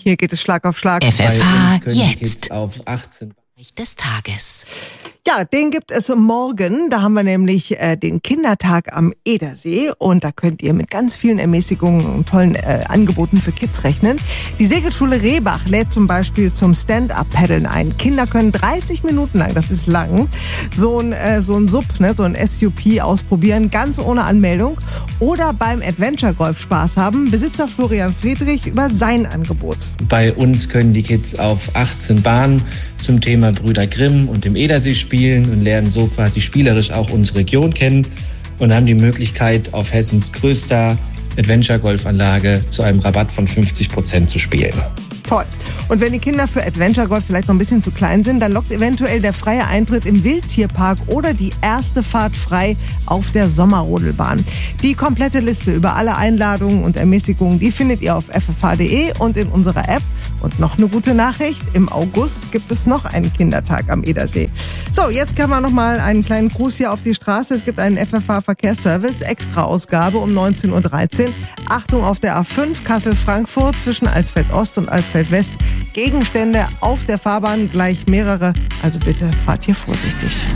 Hier geht es Schlag auf Schlag. FFH jetzt. Kids auf 18. Des Tages. Ja, den gibt es morgen. Da haben wir nämlich den Kindertag am Edersee und da könnt ihr mit ganz vielen Ermäßigungen und tollen Angeboten für Kids rechnen. Die Segelschule Rehbach lädt zum Beispiel zum Stand-Up-Paddeln ein. Kinder können 30 Minuten lang, das ist lang, so ein SUP, so ein SUP ausprobieren, ganz ohne Anmeldung. Oder beim Adventure-Golf Spaß haben. Besitzer Florian Friedrich über sein Angebot. Bei uns können die Kids auf 18 Bahnen zum Thema Brüder Grimm und dem Edersee spielen und lernen so quasi spielerisch auch unsere Region kennen und haben die Möglichkeit, auf Hessens größter Adventure-Golfanlage zu einem Rabatt von 50% zu spielen. Toll. Und wenn die Kinder für Adventure Golf vielleicht noch ein bisschen zu klein sind, dann lockt eventuell der freie Eintritt im Wildtierpark oder die erste Fahrt frei auf der Sommerrodelbahn. Die komplette Liste über alle Einladungen und Ermäßigungen, die findet ihr auf ffh.de und in unserer App. Und noch eine gute Nachricht, im August gibt es noch einen Kindertag am Edersee. So, jetzt kann man noch mal einen kleinen Gruß hier auf die Straße. Es gibt einen FFH-Verkehrsservice, Extra-Ausgabe um 19.13 Uhr. Achtung auf der A5 Kassel-Frankfurt zwischen Alsfeld-Ost und Alsfeld-West. Gegenstände auf der Fahrbahn, gleich mehrere. Also bitte fahrt hier vorsichtig.